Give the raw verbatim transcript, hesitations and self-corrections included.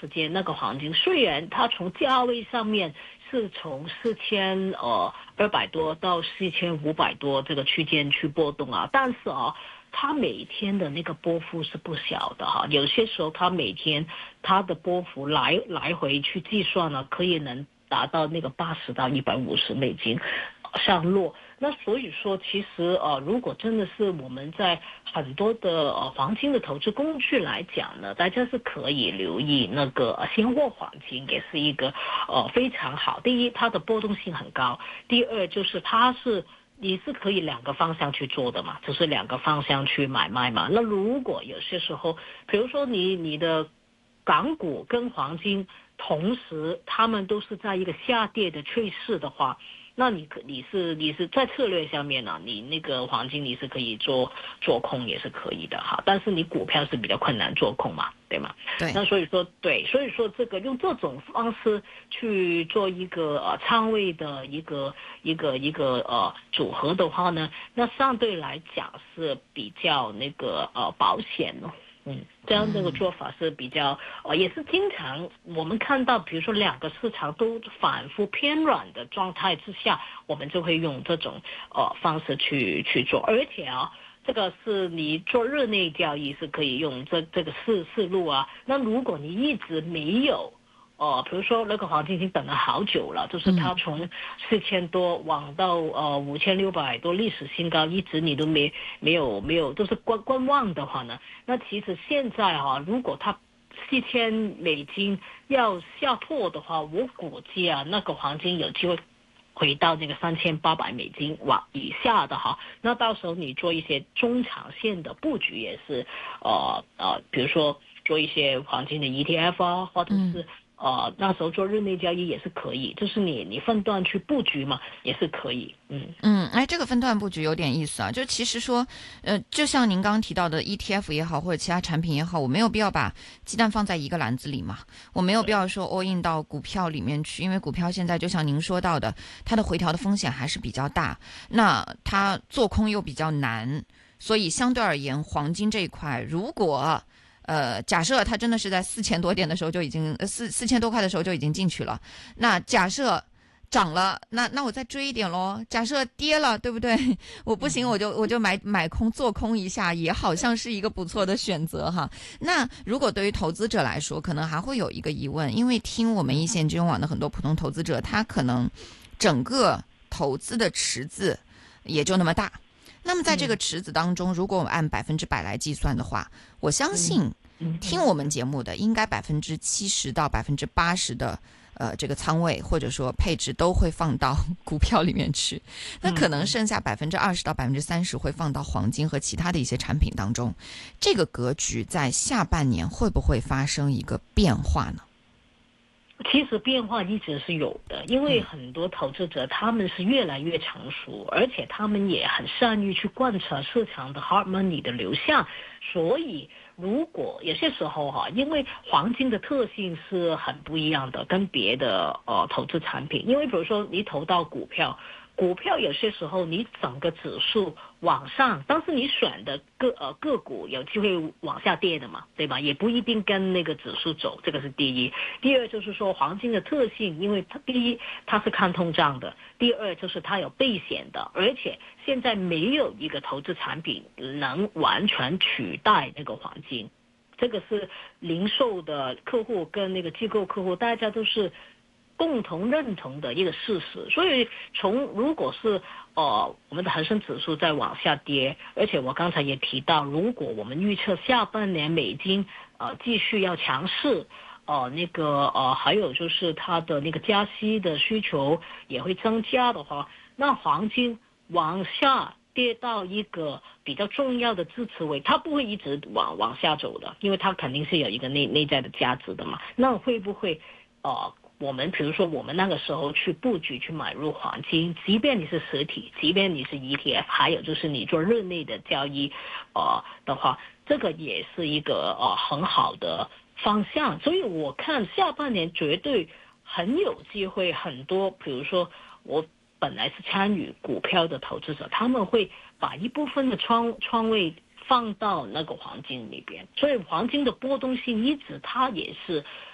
时间那个黄金虽然它从价位上面是从四千呃二百多到四千五百多这个区间去波动啊，但是啊，它每天的那个波幅是不小的哈，有些时候它每天它的波幅来来回去计算呢，可以能达到那个八十到一百五十美金上落。那所以说，其实呃，如果真的是我们在很多的呃黄金的投资工具来讲呢，大家是可以留意那个呃现货黄金，也是一个呃非常好。第一，它的波动性很高；第二，就是它是你是可以两个方向去做的嘛，就是两个方向去买卖嘛。那如果有些时候，比如说你你的港股跟黄金同时，他们都是在一个下跌的趋势的话，那你可你是你是在策略上面呢、啊，你那个黄金你是可以做做空也是可以的哈，但是你股票是比较困难做空嘛，对吗？ 对。 那所以说对，所以说这个用这种方式去做一个呃仓位的一个一个一个呃组合的话呢，那相对来讲是比较那个呃保险的。嗯，这样这个做法是比较，呃，也是经常我们看到，比如说两个市场都反复偏软的状态之下，我们就会用这种呃方式去去做，而且啊，这个是你做日内交易是可以用这这个思思路啊。那如果你一直没有。哦，比如说那个黄金已经等了好久了，就是它从四千多往到呃五千六百多历史新高，一直你都没没有没有都是观观望的话呢，那其实现在哈、啊，如果它四千美金要下破的话，我估计啊，那个黄金有机会回到那个三千八百美金往以下的哈，那到时候你做一些中长线的布局也是，呃呃，比如说做一些黄金的 E T F 啊，或者是。嗯呃，那时候做日内交易也是可以，就是你你分段去布局嘛，也是可以。嗯嗯，哎，这个分段布局有点意思啊。就其实说，呃，就像您刚刚提到的 E T F 也好，或者其他产品也好，我没有必要把鸡蛋放在一个篮子里嘛。我没有必要说 all in 到股票里面去，因为股票现在就像您说到的，它的回调的风险还是比较大，那它做空又比较难，所以相对而言，黄金这一块，如果呃，假设它真的是在四千多点的时候就已经呃四四千多块的时候就已经进去了，那假设涨了，那那我再追一点咯。假设跌了，对不对？我不行，我就我就买买空做空一下，也好像是一个不错的选择哈。那如果对于投资者来说，可能还会有一个疑问，因为听我们一线金融网的很多普通投资者，他可能整个投资的池子也就那么大。那么在这个池子当中，如果我们按百分之百来计算的话，我相信听我们节目的应该百分之七十到百分之八十的呃这个仓位或者说配置都会放到股票里面去，那可能剩下百分之二十到百分之三十会放到黄金和其他的一些产品当中。这个格局在下半年会不会发生一个变化呢？ 其实变化一直是有的，因为很多投资者他们是越来越成熟，而且他们也很善于去观察市场的 hard money 的流向，所以如果有些时候哈、啊，因为黄金的特性是很不一样的，跟别的呃投资产品，因为比如说你投到股票。股票有些时候你整个指数往上，但是你选的个呃个股有机会往下跌的嘛，对吧？也不一定跟那个指数走，这个是第一。第二就是说黄金的特性，因为它第一它是抗通胀的，第二就是它有避险的，而且现在没有一个投资产品能完全取代那个黄金，这个是零售的客户跟那个机构客户大家都是共同认同的一个事实。所以从如果是呃我们的恒生指数在往下跌，而且我刚才也提到，如果我们预测下半年美金呃继续要强势，呃那个呃还有就是它的那个加息的需求也会增加的话，那黄金往下跌到一个比较重要的支持位，它不会一直往往下走的，因为它肯定是有一个内内在的价值的嘛。那会不会呃我们比如说我们那个时候去布局去买入黄金，即便你是实体，即便你是 E T F， 还有就是你做日内的交易呃的话，这个也是一个呃很好的方向。所以我看下半年绝对很有机会，很多比如说我本来是参与股票的投资者，他们会把一部分的仓仓位放到那个黄金里边，所以黄金的波动性一直它也是